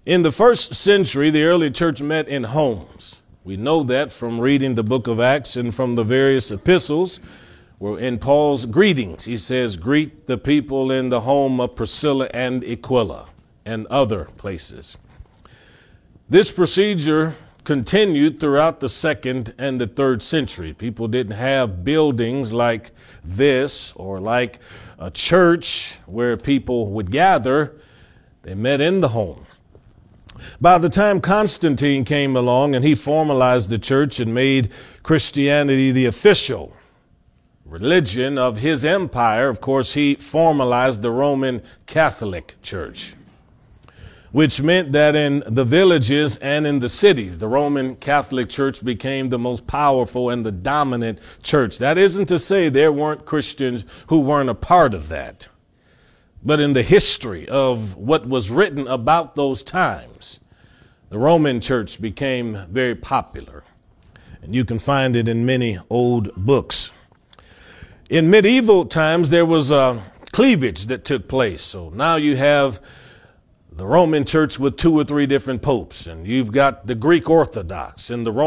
In the first century, the early church met in homes. We know that from reading the book of Acts and from the various epistles. Where in Paul's greetings, he says, greet the people in the home of Priscilla and Aquila and other places. This procedure continued throughout the second and the third century. People didn't have buildings like this or like a church where people would gather. They met in the home. By the time Constantine came along and he formalized the church and made Christianity the official religion of his empire, of course, he formalized the Roman Catholic Church, which meant that in the villages and in the cities, the Roman Catholic Church became the most powerful and the dominant church. That isn't to say there weren't Christians who weren't a part of that. But in the history of what was written about those times, the Roman church became very popular. And you can find it in many old books. In medieval times, there was a cleavage that took place. So now you have the Roman church with 2 or 3 different popes, and you've got the Greek Orthodox and the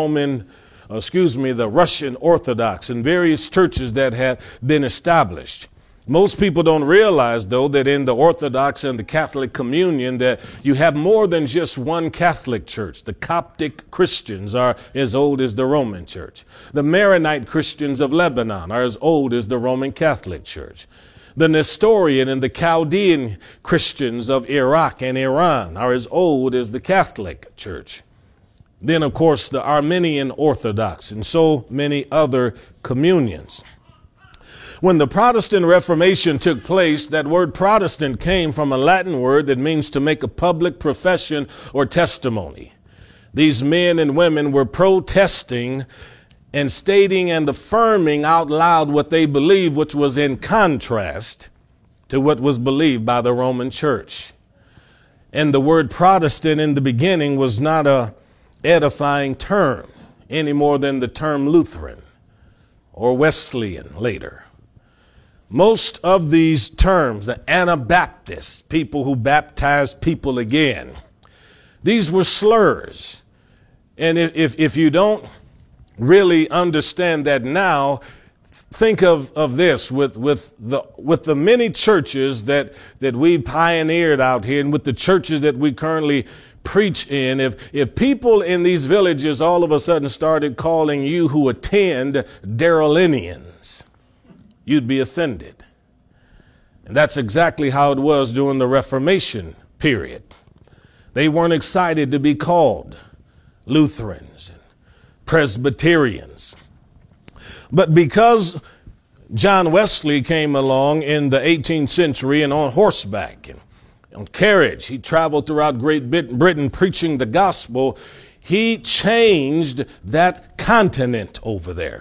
Russian Orthodox and various churches that have been established. Most people don't realize, though, that in the Orthodox and the Catholic communion that you have more than just one Catholic church. The Coptic Christians are as old as the Roman church. The Maronite Christians of Lebanon are as old as the Roman Catholic Church. The Nestorian and the Chaldean Christians of Iraq and Iran are as old as the Catholic Church. Then, of course, the Armenian Orthodox and so many other communions. When the Protestant Reformation took place, that word Protestant came from a Latin word that means to make a public profession or testimony. These men and women were protesting and stating and affirming out loud what they believed, which was in contrast to what was believed by the Roman Church. And the word Protestant in the beginning was not a edifying term any more than the term Lutheran or Wesleyan later. Most of these terms, the Anabaptists, people who baptized people again, these were slurs. And if you don't really understand that now, think of this with the many churches that we pioneered out here and with the churches that we currently preach in. If people in these villages all of a sudden started calling you who attend Darylinians, you'd be offended. And that's exactly how it was during the Reformation period. They weren't excited to be called Lutherans and Presbyterians. But because John Wesley came along in the 18th century and on horseback and on carriage, he traveled throughout Great Britain preaching the gospel, he changed that continent over there.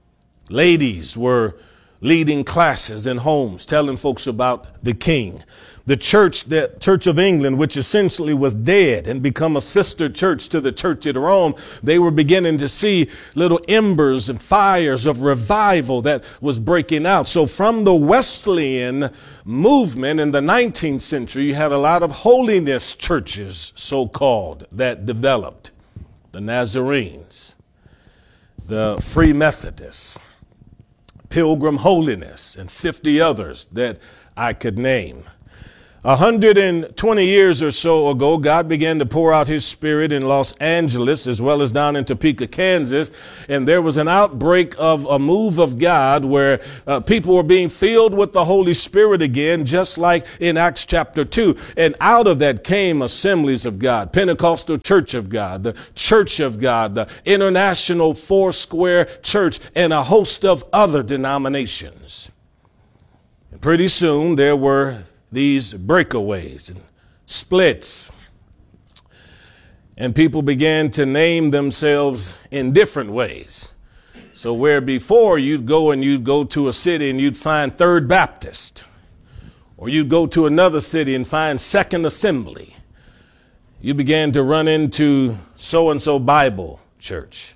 Ladies were leading classes in homes, telling folks about the King. The Church of England, which essentially was dead and become a sister church to the Church at Rome, they were beginning to see little embers and fires of revival that was breaking out. So from the Wesleyan movement in the 19th century, you had a lot of holiness churches, so-called, that developed. The Nazarenes, the Free Methodists, Pilgrim Holiness, and 50 others that I could name. 120 years or so ago, God began to pour out his spirit in Los Angeles as well as down in Topeka, Kansas. And there was an outbreak of a move of God where people were being filled with the Holy Spirit again, just like in Acts chapter 2. And out of that came Assemblies of God, Pentecostal Church of God, the Church of God, the International Foursquare Church, and a host of other denominations. And pretty soon there were these breakaways and splits. And people began to name themselves in different ways. So where before you'd go to a city and you'd find Third Baptist, or you'd go to another city and find Second Assembly, you began to run into so-and-so Bible Church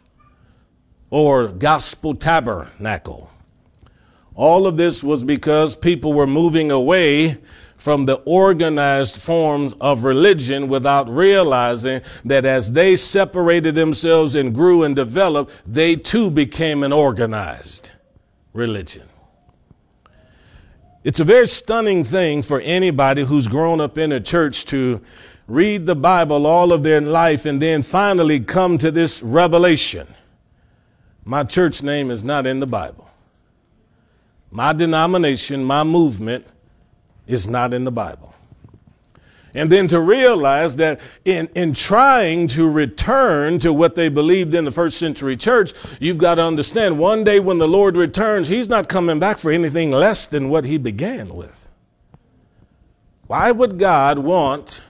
or Gospel Tabernacle. All of this was because people were moving away from the organized forms of religion without realizing that as they separated themselves and grew and developed, they too became an organized religion. It's a very stunning thing for anybody who's grown up in a church to read the Bible all of their life and then finally come to this revelation. My church name is not in the Bible. My denomination, my movement is not in the Bible. And then to realize that in trying to return to what they believed in the first century church, you've got to understand one day when the Lord returns, he's not coming back for anything less than what he began with. Why would God want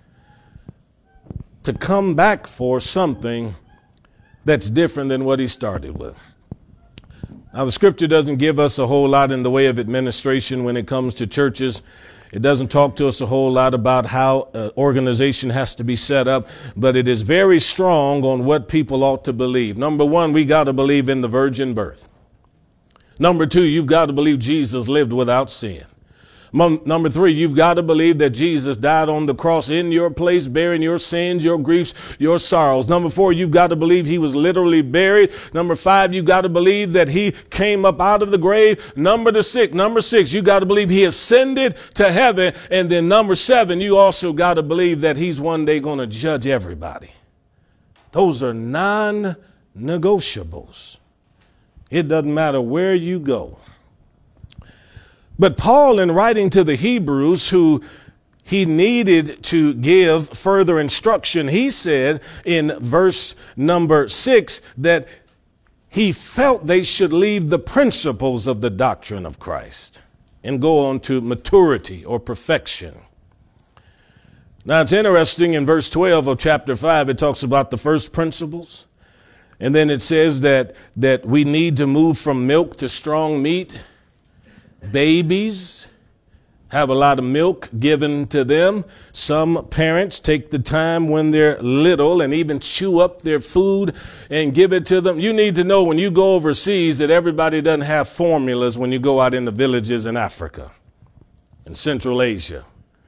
to come back for something that's different than what he started with? Now, the scripture doesn't give us a whole lot in the way of administration when it comes to churches. It doesn't talk to us a whole lot about how organization has to be set up, but it is very strong on what people ought to believe. Number one, we got to believe in the virgin birth. Number two, you've got to believe Jesus lived without sin. Number three, you've got to believe that Jesus died on the cross in your place, bearing your sins, your griefs, your sorrows. Number four, you've got to believe he was literally buried. Number five, you've got to believe that he came up out of the grave. Number six, you've got to believe he ascended to heaven. And then number seven, you also got to believe that he's one day going to judge everybody. Those are non-negotiables. It doesn't matter where you go. But Paul, in writing to the Hebrews, who he needed to give further instruction, he said in verse number 6 that he felt they should leave the principles of the doctrine of Christ and go on to maturity or perfection. Now, it's interesting in verse 12 of chapter 5, it talks about the first principles. And then it says that we need to move from milk to strong meat. Babies have a lot of milk given to them. Some parents take the time when they're little and even chew up their food and give it to them. You need to know when you go overseas that everybody doesn't have formulas when you go out in the villages in Africa and Central Asia.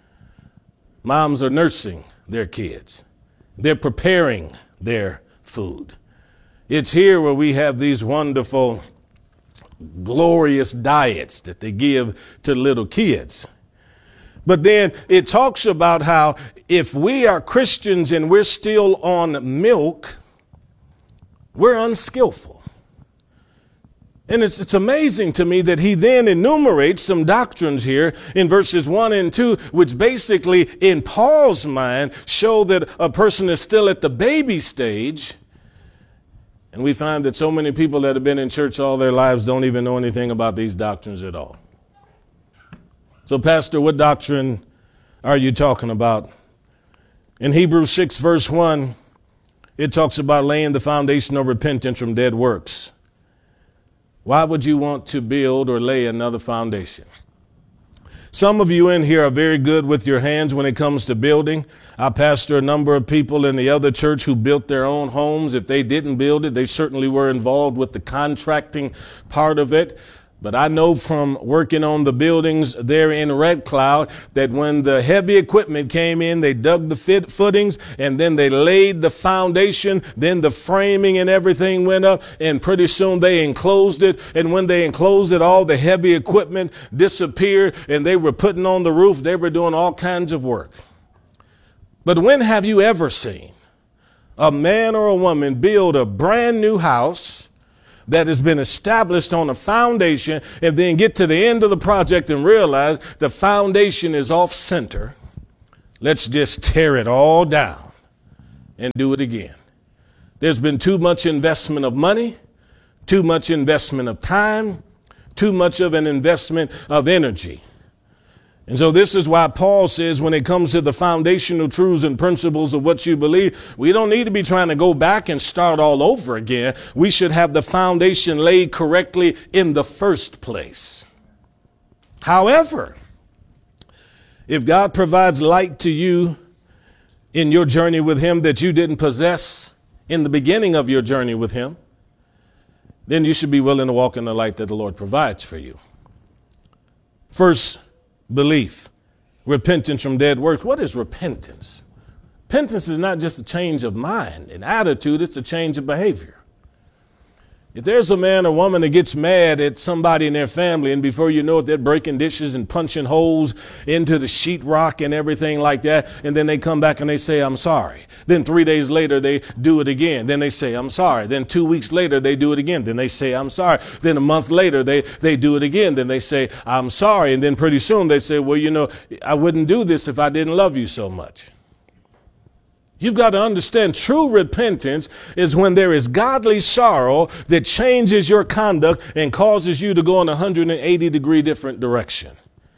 Moms are nursing their kids. They're preparing their food. It's here where we have these wonderful glorious diets that they give to little kids. But then it talks about how if we are Christians and we're still on milk, we're unskillful. And it's amazing to me that he then enumerates some doctrines here in verses 1 and 2, which basically in Paul's mind show that a person is still at the baby stage. And we find that so many people that have been in church all their lives don't even know anything about these doctrines at all. So, Pastor, what doctrine are you talking about? In Hebrews 6, verse 1, it talks about laying the foundation of repentance from dead works. Why would you want to build or lay another foundation? Some of you in here are very good with your hands when it comes to building. I pastor a number of people in the other church who built their own homes. If they didn't build it, they certainly were involved with the contracting part of it. But I know from working on the buildings there in Red Cloud that when the heavy equipment came in, they dug the footings and then they laid the foundation. Then the framing and everything went up and pretty soon they enclosed it. And when they enclosed it, all the heavy equipment disappeared and they were putting on the roof. They were doing all kinds of work. But when have you ever seen a man or a woman build a brand new house that has been established on a foundation and then get to the end of the project and realize the foundation is off center? Let's just tear it all down and do it again. There's been too much investment of money, too much investment of time, too much of an investment of energy. And so this is why Paul says when it comes to the foundational truths and principles of what you believe, we don't need to be trying to go back and start all over again. We should have the foundation laid correctly in the first place. However, if God provides light to you in your journey with him that you didn't possess in the beginning of your journey with him, then you should be willing to walk in the light that the Lord provides for you. First, belief. Repentance from dead works. What is repentance? Repentance is not just a change of mind and attitude, it's a change of behavior. If there's a man or woman that gets mad at somebody in their family, and before you know it, they're breaking dishes and punching holes into the sheetrock and everything like that, and then they come back and they say, I'm sorry. Then 3 days later, they do it again. Then they say, I'm sorry. Then 2 weeks later, they do it again. Then they say, I'm sorry. Then a month later, they do it again. Then they say, I'm sorry. And then pretty soon they say, well, you know, I wouldn't do this if I didn't love you so much. You've got to understand true repentance is when there is godly sorrow that changes your conduct and causes you to go in a 180-degree different direction.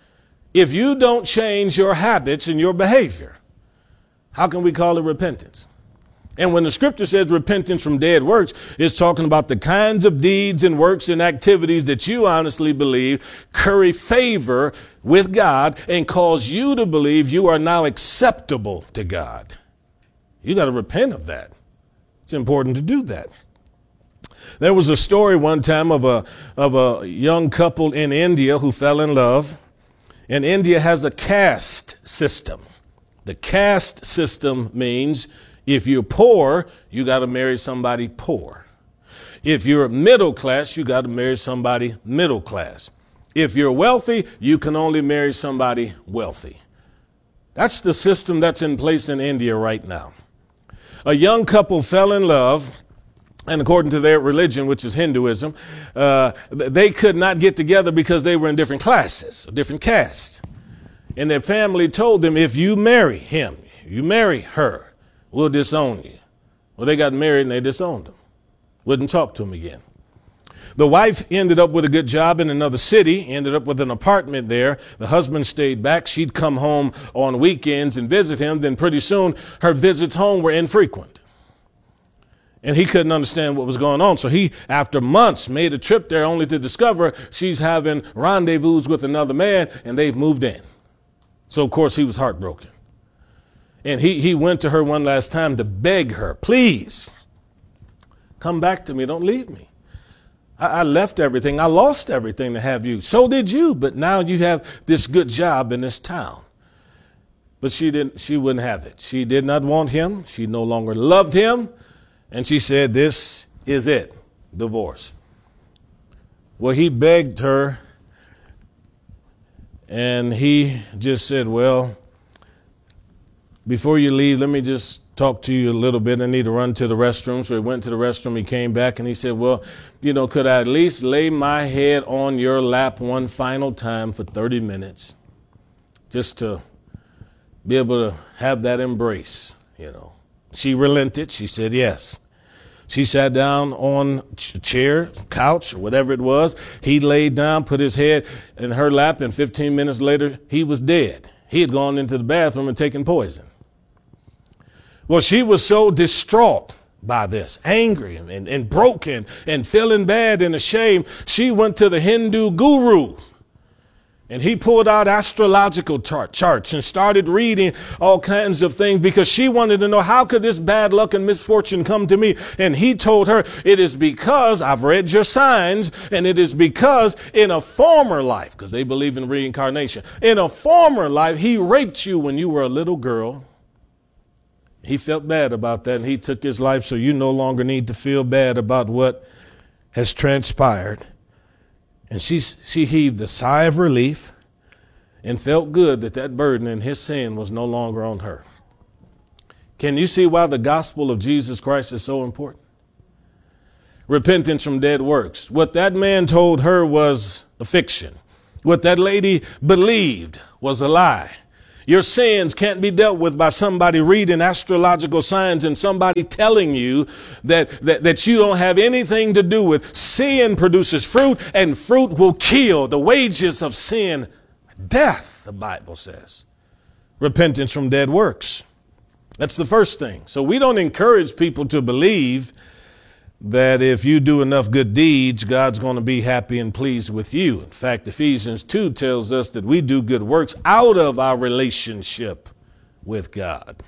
If you don't change your habits and your behavior, how can we call it repentance? And when the scripture says repentance from dead works, it's talking about the kinds of deeds and works and activities that you honestly believe curry favor with God and cause you to believe you are now acceptable to God. You got to repent of that. It's important to do that. There was a story one time of a young couple in India who fell in love. And India has a caste system. The caste system means if you're poor, you got to marry somebody poor. If you're middle class, you got to marry somebody middle class. If you're wealthy, you can only marry somebody wealthy. That's the system that's in place in India right now. A young couple fell in love, and according to their religion, which is Hinduism, they could not get together because they were in different classes, different castes. And their family told them, if you marry him, you marry her, we'll disown you. Well, they got married and they disowned him. Wouldn't talk to him again. The wife ended up with a good job in another city, ended up with an apartment there. The husband stayed back. She'd come home on weekends and visit him. Then pretty soon her visits home were infrequent. And he couldn't understand what was going on. So he, after months, made a trip there only to discover she's having rendezvous with another man and they've moved in. So, of course, he was heartbroken. And he went to her one last time to beg her, please, come back to me. Don't leave me. I left everything. I lost everything to have you. So did you. But now you have this good job in this town. But she wouldn't have it. She did not want him. She no longer loved him. And she said, this is it. Divorce. Well, he begged her. And he just said, well, before you leave, let me just talk to you a little bit. I need to run to the restroom. So he went to the restroom. He came back and he said, well, you know, could I at least lay my head on your lap one final time for 30 minutes just to be able to have that embrace, you know? She relented. She said yes. She sat down on a chair, couch, or whatever it was. He laid down, put his head in her lap, and 15 minutes later, he was dead. He had gone into the bathroom and taken poison. Well, she was so distraught by this, angry and broken and feeling bad and ashamed. She went to the Hindu guru and he pulled out astrological charts and started reading all kinds of things because she wanted to know, how could this bad luck and misfortune come to me? And he told her, it is because I've read your signs, and it is because in a former life, because they believe in reincarnation, in a former life, he raped you when you were a little girl. He felt bad about that, and he took his life, so you no longer need to feel bad about what has transpired. And she heaved a sigh of relief and felt good that that burden and his sin was no longer on her. Can you see why the gospel of Jesus Christ is so important? Repentance from dead works. What that man told her was a fiction. What that lady believed was a lie. Your sins can't be dealt with by somebody reading astrological signs and somebody telling you that you don't have anything to do with. Sin produces fruit, and fruit will kill. The wages of sin, death, the Bible says. Repentance from dead works. That's the first thing. So we don't encourage people to believe that if you do enough good deeds, God's going to be happy and pleased with you. In fact, Ephesians 2 tells us that we do good works out of our relationship with God.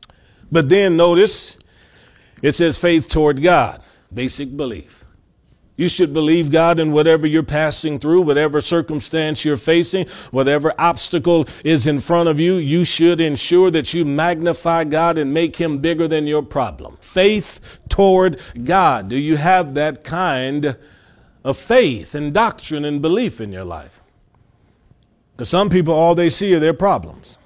But then notice, it says faith toward God, basic belief. You should believe God in whatever you're passing through, whatever circumstance you're facing, whatever obstacle is in front of you. You should ensure that you magnify God and make him bigger than your problem. Faith toward God. Do you have that kind of faith and doctrine and belief in your life? Because some people, all they see are their problems.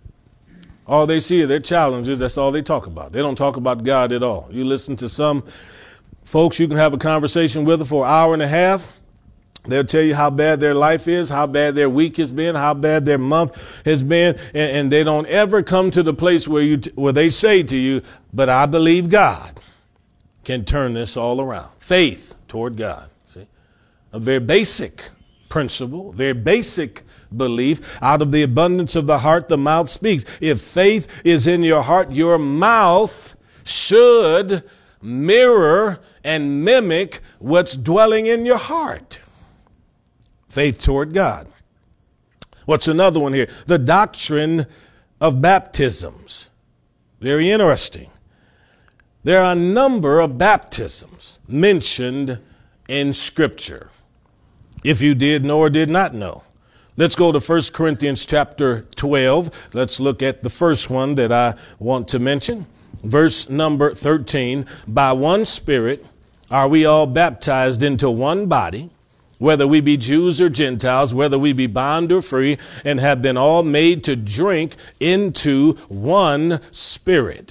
All they see are their challenges. That's all they talk about. They don't talk about God at all. You listen to some folks, you can have a conversation with them for an hour and a half. They'll tell you how bad their life is, how bad their week has been, how bad their month has been. And they don't ever come to the place where they say to you, but I believe God can turn this all around. Faith toward God. See, a very basic principle, very basic belief. Out of the abundance of the heart, the mouth speaks. If faith is in your heart, your mouth should mirror and mimic what's dwelling in your heart. Faith toward God. What's another one here? The doctrine of baptisms. Very interesting. There are a number of baptisms mentioned in Scripture. If you did know or did not know. Let's go to 1 Corinthians chapter 12. Let's look at the first one that I want to mention. Verse number 13, by one Spirit are we all baptized into one body, whether we be Jews or Gentiles, whether we be bond or free, and have been all made to drink into one Spirit.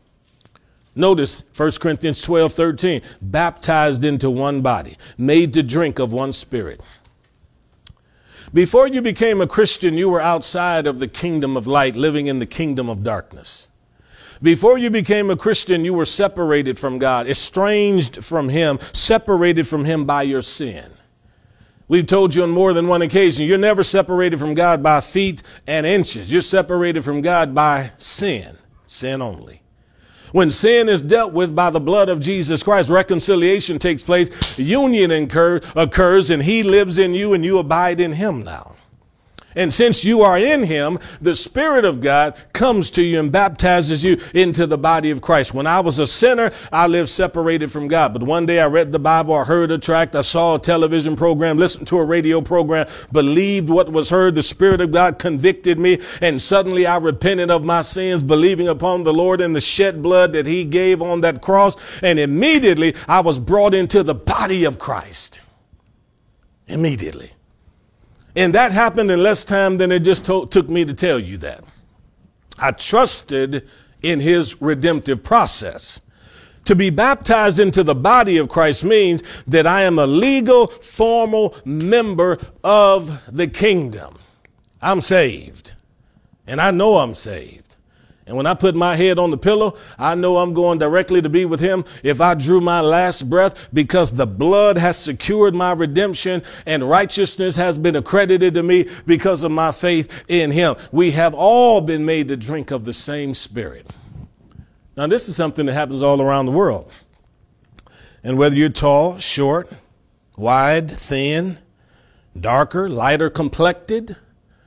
Notice 1 Corinthians 12:13, baptized into one body, made to drink of one Spirit. Before you became a Christian, you were outside of the kingdom of light, living in the kingdom of darkness. Before you became a Christian, you were separated from God, estranged from him, separated from him by your sin. We've told you on more than one occasion, you're never separated from God by feet and inches. You're separated from God by sin, sin only. When sin is dealt with by the blood of Jesus Christ, reconciliation takes place, union occurs, and he lives in you and you abide in him now. And since you are in him, the Spirit of God comes to you and baptizes you into the body of Christ. When I was a sinner, I lived separated from God. But one day I read the Bible, I heard a tract, I saw a television program, listened to a radio program, believed what was heard. The Spirit of God convicted me, and suddenly I repented of my sins, believing upon the Lord and the shed blood that he gave on that cross. And immediately I was brought into the body of Christ. Immediately. And that happened in less time than it just took me to tell you that. I trusted in his redemptive process. To be baptized into the body of Christ means that I am a legal, formal member of the kingdom. I'm saved. And I know I'm saved. And when I put my head on the pillow, I know I'm going directly to be with him if I drew my last breath, because the blood has secured my redemption and righteousness has been accredited to me because of my faith in him. We have all been made to drink of the same Spirit. Now, this is something that happens all around the world. And whether you're tall, short, wide, thin, darker, lighter complected,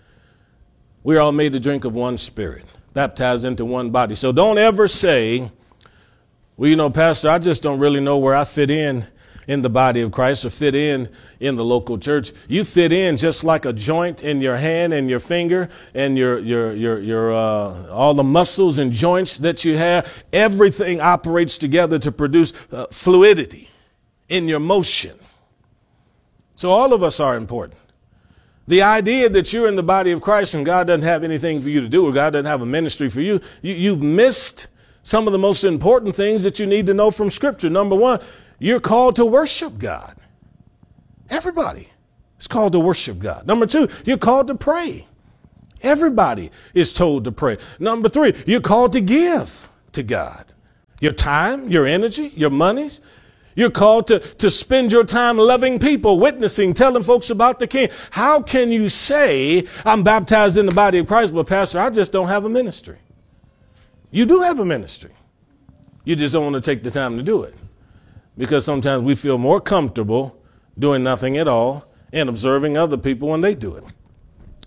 we're all made to drink of one Spirit. Baptized into one body. So don't ever say, well, you know, Pastor, I just don't really know where I fit in the body of Christ or fit in the local church. You fit in just like a joint in your hand and your finger and your all the muscles and joints that you have. Everything operates together to produce fluidity in your motion. So all of us are important. The idea that you're in the body of Christ and God doesn't have anything for you to do, or God doesn't have a ministry for you, you've missed some of the most important things that you need to know from Scripture. Number one, you're called to worship God. Everybody is called to worship God. Number two, you're called to pray. Everybody is told to pray. Number three, you're called to give to God. Your time, your energy, your monies. You're called to spend your time loving people, witnessing, telling folks about the King. How can you say, I'm baptized in the body of Christ, but Pastor, I just don't have a ministry? You do have a ministry. You just don't want to take the time to do it. Because sometimes we feel more comfortable doing nothing at all and observing other people when they do it.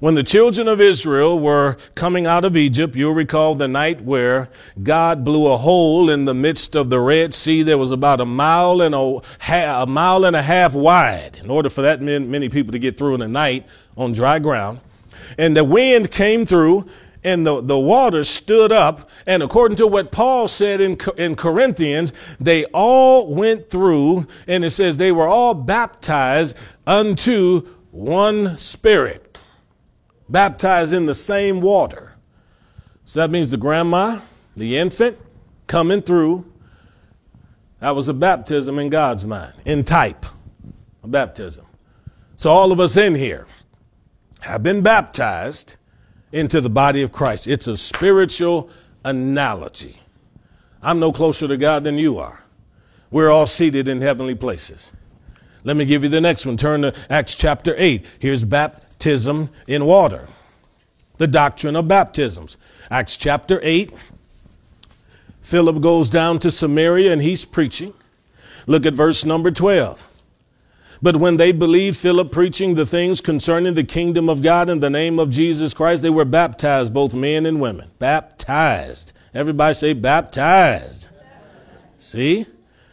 When the children of Israel were coming out of Egypt, you'll recall the night where God blew a hole in the midst of the Red Sea. There was about a mile and a half wide in order for that many people to get through in the night on dry ground. And the wind came through and the water stood up. And according to what Paul said in Corinthians, they all went through, and it says they were all baptized unto one Spirit, baptized in the same water. So that means the grandma, the infant coming through, that was a baptism in God's mind, in type, a baptism. So all of us in here have been baptized into the body of Christ. It's a spiritual analogy. I'm no closer to God than you are. We're all seated in heavenly places. Let me give you the next one. Turn to Acts chapter 8. Here's baptism in water. The doctrine of baptisms. Acts chapter 8. Philip goes down to Samaria and he's preaching. Look at verse number 12. But when they believed Philip preaching the things concerning the kingdom of God in the name of Jesus Christ, they were baptized, both men and women. Baptized. Everybody say baptized. See?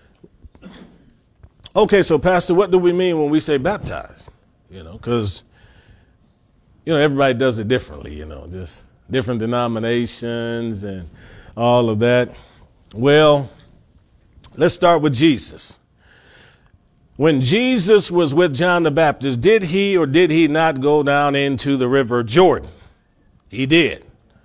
Okay, so Pastor, what do we mean when we say baptized? Because, everybody does it differently, just different denominations and all of that. Well, let's start with Jesus. When Jesus was with John the Baptist, did he or did he not go down into the river Jordan? He did.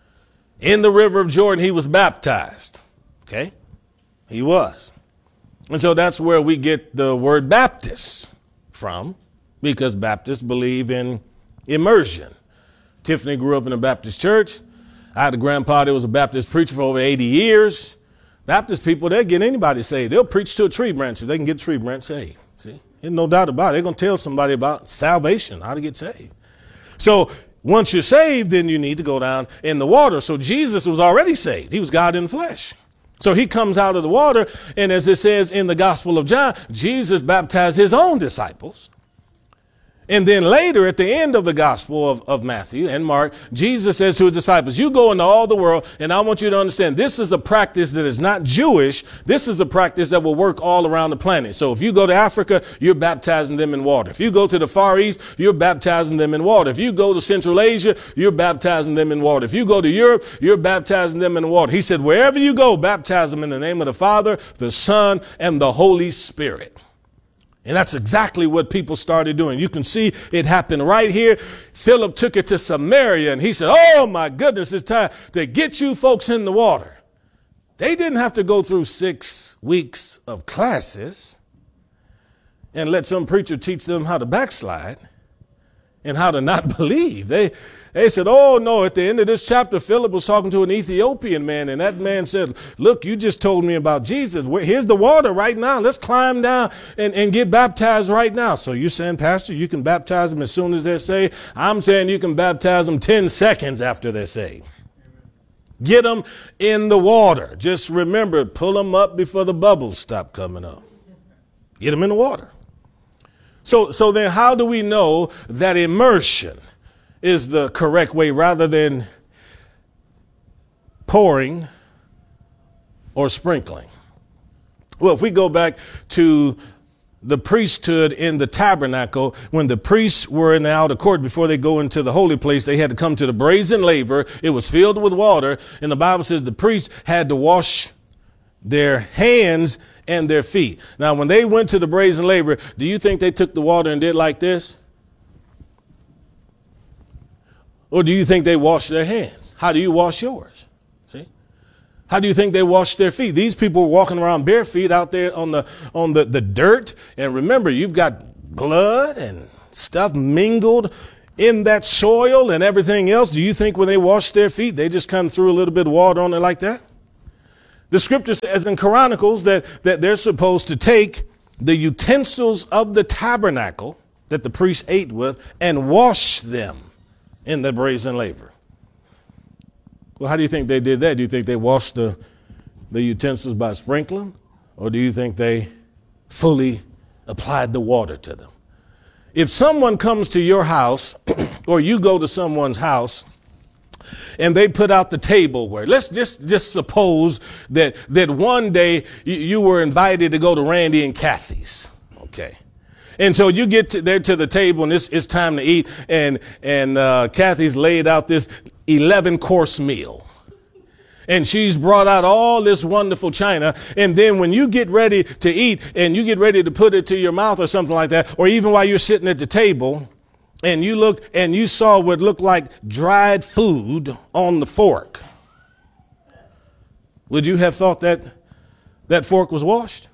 In the river of Jordan, he was baptized. Okay? He was. And so that's where we get the word Baptist from, because Baptists believe in immersion. Tiffany grew up in a Baptist church. I had a grandpa that was a Baptist preacher for over 80 years. Baptist people, they'll get anybody saved. They'll preach to a tree branch if they can get a tree branch saved. See, there's no doubt about it. They're going to tell somebody about salvation, how to get saved. So once you're saved, then you need to go down in the water. So Jesus was already saved. He was God in flesh. So he comes out of the water. And as it says in the Gospel of John, Jesus baptized his own disciples. And then later at the end of the Gospel of Matthew and Mark, Jesus says to his disciples, you go into all the world, and I want you to understand this is a practice that is not Jewish. This is a practice that will work all around the planet. So if you go to Africa, you're baptizing them in water. If you go to the Far East, you're baptizing them in water. If you go to Central Asia, you're baptizing them in water. If you go to Europe, you're baptizing them in water. He said, wherever you go, baptize them in the name of the Father, the Son, and the Holy Spirit. And that's exactly what people started doing. You can see it happened right here. Philip took it to Samaria and he said, oh my goodness, it's time to get you folks in the water. They didn't have to go through 6 weeks of classes and let some preacher teach them how to backslide and how to not believe. They said, oh no, at the end of this chapter, Philip was talking to an Ethiopian man, and that man said, look, you just told me about Jesus. Here's the water right now. Let's climb down and get baptized right now. So you're saying, Pastor, you can baptize them as soon as they're saved? I'm saying you can baptize them 10 seconds after they're saved. Get them in the water. Just remember, pull them up before the bubbles stop coming up. Get them in the water. So then how do we know that immersion is the correct way rather than pouring or sprinkling? Well, if we go back to the priesthood in the tabernacle, when the priests were in the outer court before they go into the holy place, they had to come to the brazen laver. It was filled with water, and the Bible says the priests had to wash their hands and their feet. Now, when they went to the brazen laver, do you think they took the water and did like this? Or do you think they washed their hands? How do you wash yours? See? How do you think they washed their feet? These people were walking around bare feet out there on the dirt. And remember, you've got blood and stuff mingled in that soil and everything else. Do you think when they washed their feet, they just kind of threw a little bit of water on it like that? The scripture says in Chronicles that they're supposed to take the utensils of the tabernacle that the priest ate with and wash them in the brazen laver. Well, how do you think they did that? Do you think they washed the utensils by sprinkling? Or do you think they fully applied the water to them? If someone comes to your house or you go to someone's house and they put out the tableware. Let's just suppose that one day you were invited to go to Randy and Kathy's. Okay. And so you get there to the table and it's time to eat, and Kathy's laid out this 11-course meal. And she's brought out all this wonderful china. And then when you get ready to eat and you get ready to put it to your mouth or something like that, or even while you're sitting at the table, and you looked and you saw what looked like dried food on the fork, would you have thought that that fork was washed?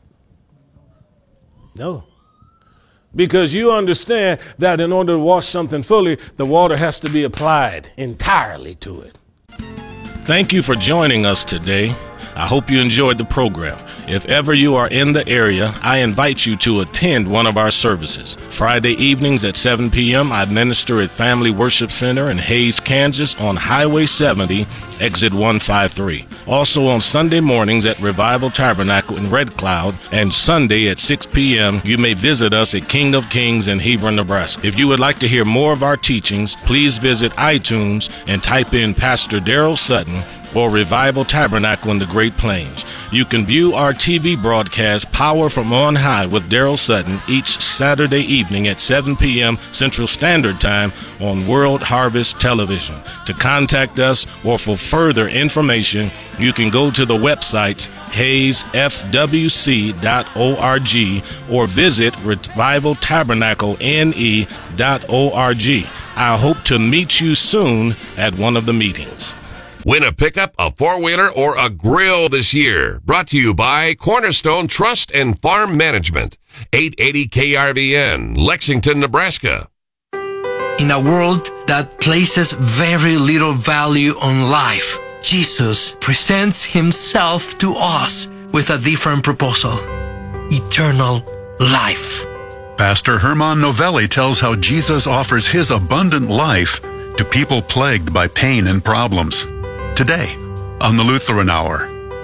No. Because you understand that in order to wash something fully, the water has to be applied entirely to it. Thank you for joining us today. I hope you enjoyed the program. If ever you are in the area, I invite you to attend one of our services. Friday evenings at 7 p.m., I minister at Family Worship Center in Hays, Kansas on Highway 70, exit 153. Also on Sunday mornings at Revival Tabernacle in Red Cloud, and Sunday at 6 p.m., you may visit us at King of Kings in Hebron, Nebraska. If you would like to hear more of our teachings, please visit iTunes and type in Pastor Daryl Sutton or Revival Tabernacle in the Great Plains. You can view our TV broadcast, Power from On High with Daryl Sutton, each Saturday evening at 7 p.m. Central Standard Time on World Harvest Television. To contact us or for further information, you can go to the website hayesfwc.org or visit revivaltabernaclene.org. I hope to meet you soon at one of the meetings. Win a pickup, a four-wheeler, or a grill this year. Brought to you by Cornerstone Trust and Farm Management. 880 KRVN, Lexington, Nebraska. In a world that places very little value on life, Jesus presents himself to us with a different proposal: eternal life. Pastor Herman Novelli tells how Jesus offers his abundant life to people plagued by pain and problems. Today on the Lutheran Hour.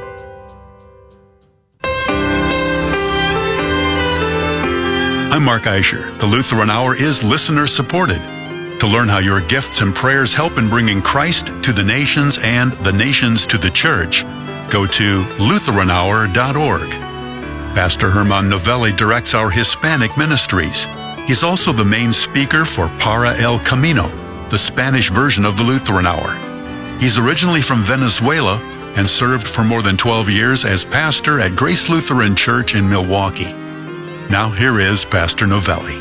I'm Mark Eicher. The Lutheran Hour is listener supported. To learn how your gifts and prayers help in bringing Christ to the nations and the nations to the church, go to LutheranHour.org. Pastor Herman Novelli directs our Hispanic ministries. He's also the main speaker for Para el Camino, the Spanish version of the Lutheran Hour. He's originally from Venezuela and served for more than 12 years as pastor at Grace Lutheran Church in Milwaukee. Now here is Pastor Novelli.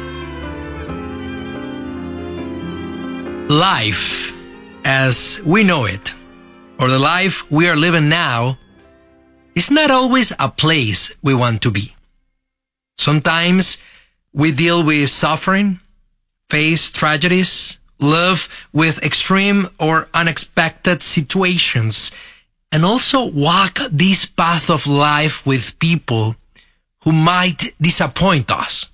Life, as we know it, or the life we are living now, is not always a place we want to be. Sometimes we deal with suffering, face tragedies, live with extreme or unexpected situations, and also walk this path of life with people who might disappoint us.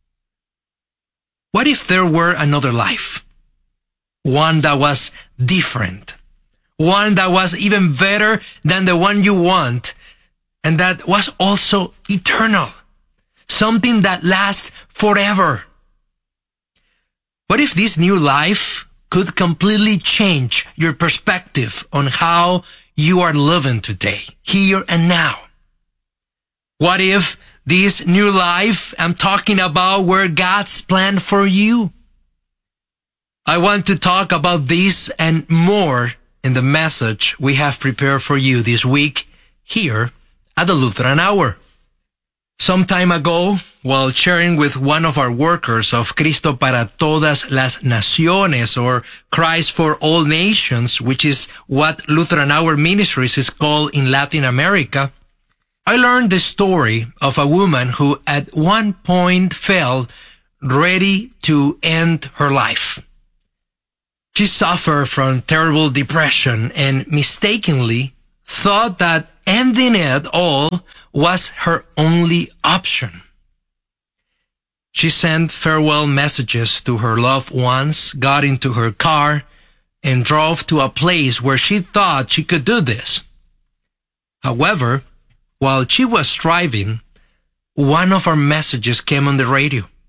What if there were another life? One that was different. One that was even better than the one you want, and that was also eternal. Something that lasts forever. What if this new life could completely change your perspective on how you are living today, here and now? What if this new life I'm talking about were God's plan for you? I want to talk about this and more in the message we have prepared for you this week here at the Lutheran Hour. Some time ago, while sharing with one of our workers of Cristo para todas las naciones, or Christ for all nations, which is what Lutheran Hour Ministries is called in Latin America, I learned the story of a woman who at one point felt ready to end her life. She suffered from terrible depression and mistakenly thought that ending it all was her only option. She sent farewell messages to her loved ones, got into her car, and drove to a place where she thought she could do this. However, while she was driving, one of our messages came on the radio.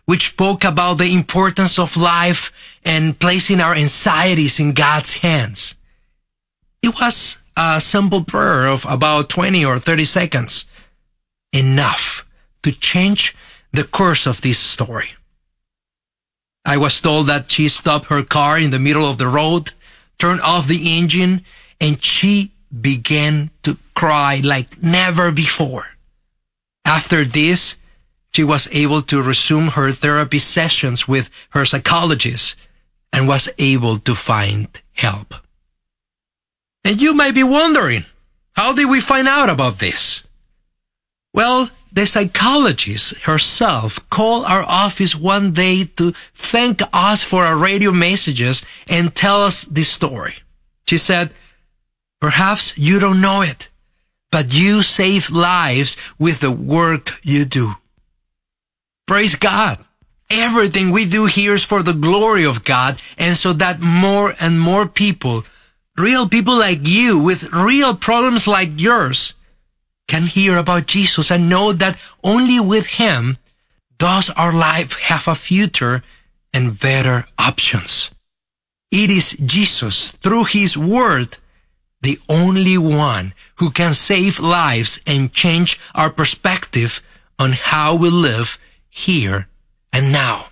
which spoke about the importance of life and placing our anxieties in God's hands. It was a simple prayer of about 20 or 30 seconds, enough to change the course of this story. I was told that she stopped her car in the middle of the road, turned off the engine, and she began to cry like never before. After this, she was able to resume her therapy sessions with her psychologist and was able to find help. And you might be wondering, how did we find out about this? Well, the psychologist herself called our office one day to thank us for our radio messages and tell us this story. She said, "Perhaps you don't know it, but you save lives with the work you do." Praise God. Everything we do here is for the glory of God, and so that more and more people, real people like you with real problems like yours, can hear about Jesus and know that only with Him does our life have a future and better options. It is Jesus, through His Word, the only one who can save lives and change our perspective on how we live here and now.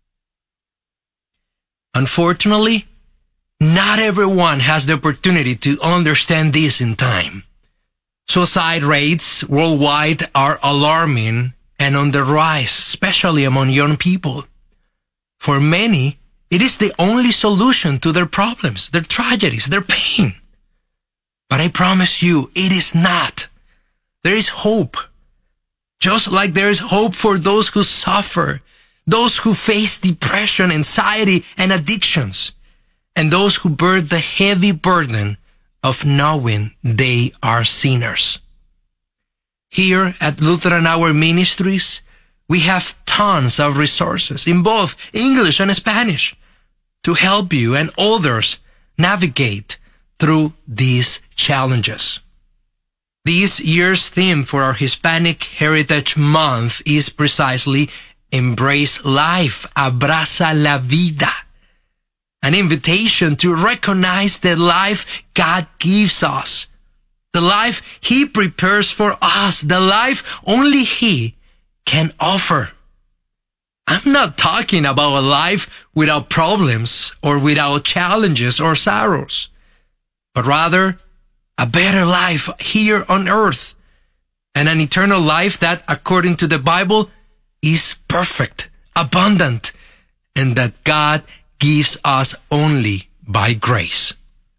Unfortunately, not everyone has the opportunity to understand this in time. Suicide rates worldwide are alarming and on the rise, especially among young people. For many, it is the only solution to their problems, their tragedies, their pain. But I promise you, it is not. There is hope. Just like there is hope for those who suffer, those who face depression, anxiety, and addictions, and those who bear the heavy burden of knowing they are sinners. Here at Lutheran Hour Ministries, we have tons of resources in both English and Spanish to help you and others navigate through these challenges. This year's theme for our Hispanic Heritage Month is precisely Embrace Life, Abraza la Vida. An invitation to recognize the life God gives us, the life He prepares for us, the life only He can offer. I'm not talking about a life without problems or without challenges or sorrows, but rather a better life here on earth and an eternal life that, according to the Bible, is perfect, abundant, and that God gives us only by grace.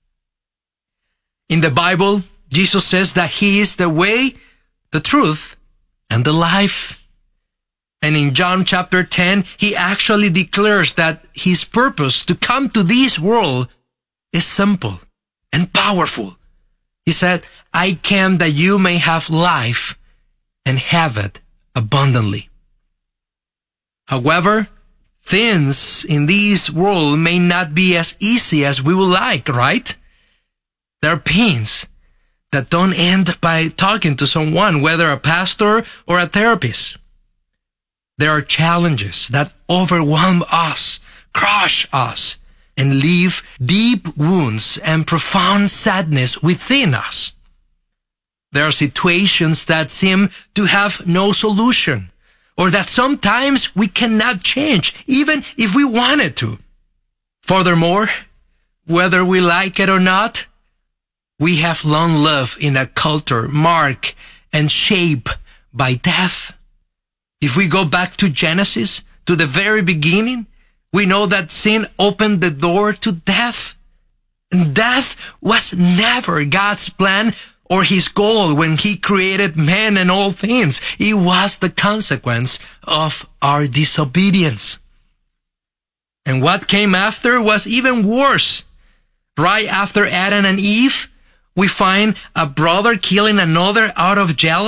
In the Bible, Jesus says that He is the way, the truth, and the life. And in John chapter 10, He actually declares that His purpose to come to this world is simple and powerful. He said, "I came that you may have life and have it abundantly." However, things in this world may not be as easy as we would like, right? There are pains that don't end by talking to someone, whether a pastor or a therapist. There are challenges that overwhelm us, crush us, and leave deep wounds and profound sadness within us. There are situations that seem to have no solution, or that sometimes we cannot change, even if we wanted to. Furthermore, whether we like it or not, we have long lived in a culture marked and shaped by death. If we go back to Genesis, to the very beginning, we know that sin opened the door to death. And death was never God's plan or His goal when He created man and all things. It was the consequence of our disobedience. And what came after was even worse. Right after Adam and Eve, we find a brother killing another out of jealousy.